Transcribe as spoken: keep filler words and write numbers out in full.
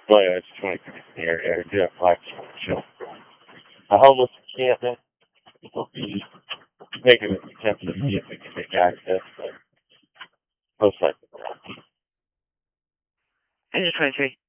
Well, yeah, it's twenty-three in the area. I do have five chill. A homeless encampment will be making an attempt to see if we can make access, but most likely. I just twenty-three.